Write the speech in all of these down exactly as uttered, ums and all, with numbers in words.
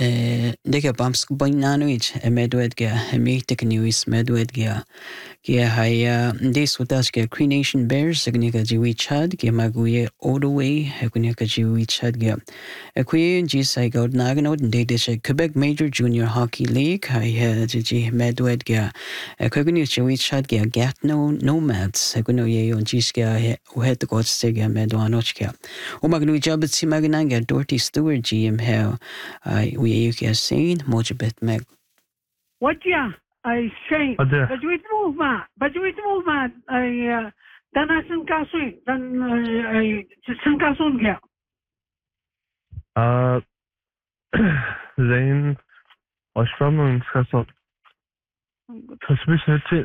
Diga bams bainanuit medwedga emitic news medwedga Gia haya this utasga Cree Nation Bears agnika jiwi chad gia maguye all the way agnika jiwi chad gia Akui jisai god naganot date Quebec Major Junior Hockey League haya jiji medwedga Akuguni jiwi chad gia gatno nomads aguno ye on jisga uhet god sega medwanochka Umagnu jabitsi magnanga Dorothy Stewart G M hell we you can say mojabet meg What yeah, I say, Wat ja. but you move ma, but you move ma, I uh, dan as een kasui, dan I just een kasun ja. Uh, zijn als from een schasot. Suspicious.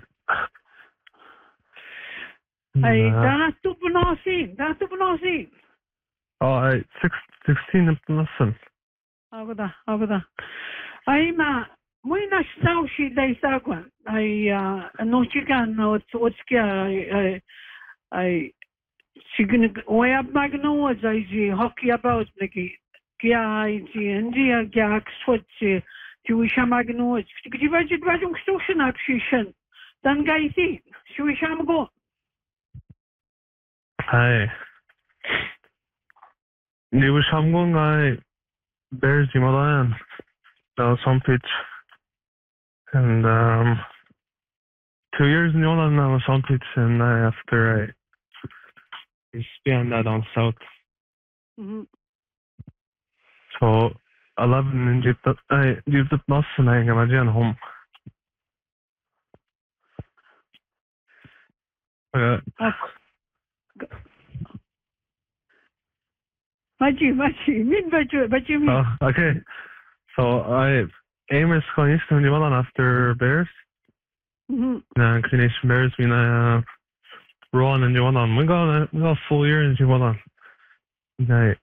I dan as tu penosi, dan tu penosi. Oh, I six sixteen in lesson. Agada, agada. I ma. Muy na stau și de sagwa. Ai nu chican no tskia ai ai sign way up magno as ai hockey about niki kia ai india kia switch Jewish magno ki vajit vajum station apshishan dan gaiti Jewish go Hi. Ni was hamgon ai Bears Himalayan. Now some pitch. And um, two years in Yolan, I was on pitch, and uh, after I spent that on south. Mm-hmm. So eleven in Egypt, I lived at Nos, and I imagine home. Uh, Machi, machi, min bachu, bachu min. uh, okay, so I. Amos going east in Yolan after Bears. Mm-hmm. Uh, Cree Nation Bears, we uh, Ron and Yolan. We got a, we got a full year in Yolan. I,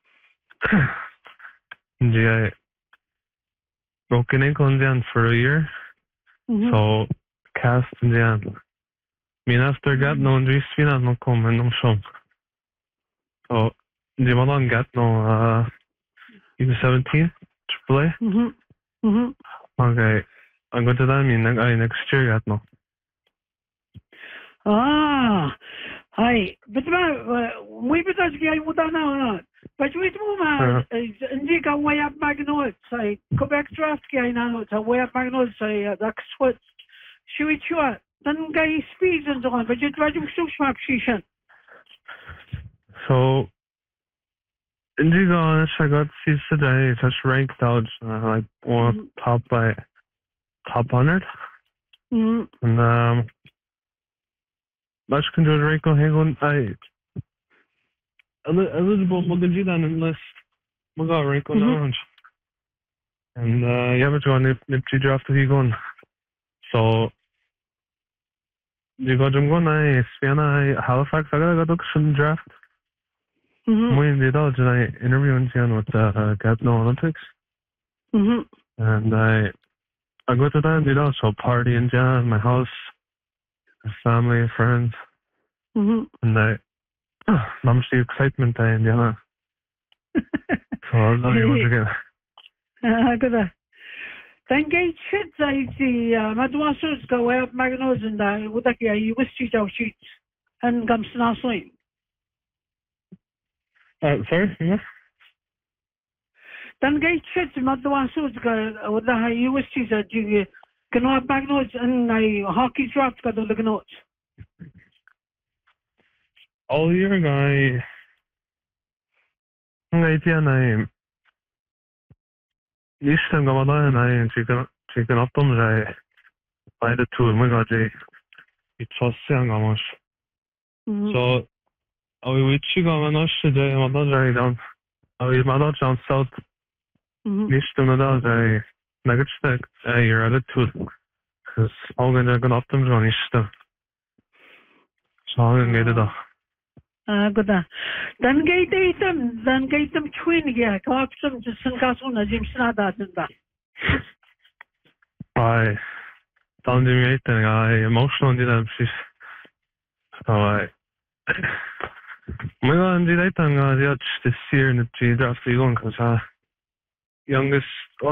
I broke an ankle in the end for a year. Mm-hmm. So cast in the end. I mean, after that, no one just been no come and no show. So Yolan got no uh, he was seventeen, triple A. Mm-hmm. Mm-hmm. Okay, I'm going to that mean I next year got no. Ah, hi. But we because I would know. But we move Indica way up magnots. I Quebec draft guy now. It's a way up magnots. I that's what she would sure. Then guy speeds and so on. But you try to so sharp shishan. So. Indigo, I got see today such ranked out uh, like one mm-hmm. top by top hundred, mm-hmm. and um, much can do Rico Hagon. I eligible Mugaji down in list. Muga Rico Orange, and uh, yeah, but going Nipchi draft to Hagon. So you got them going. I Spiana Halifax. I got a good draft. Mm-hmm. We did all I interviewing with the uh, Gatineau Olympics, mm-hmm. and I I go to that did also party in Indiana in my house, family, friends, mm-hmm. and I I'm the excitement in Indiana. So I'll tell you once again. Ah, good. Thank you. Shit, I see. Madwasus go up Magnos and I would like you wish to show sheets and comes now swing. Uh, sorry, yeah. Dan gate shit Madwasus go with the high U S Ts that you can have Magnos and I hockey draft got the notes. All year guy. Ngayon ay isang gawin ay chicken chicken up them ay by the two my god ay it's so siang amos. So I we chicken na today my dad ay down. I my dad down south. Isang na dad ay nagstag ay you're at two because all gonna go up them on isang. So I'm gonna get it. Ah, good. Dan gate item, dan gate them twin yeah, talk some to Sankasun as him snada and that. I found him anything. I emotional did that. So I. My God, did I think I this year in the draft season because youngest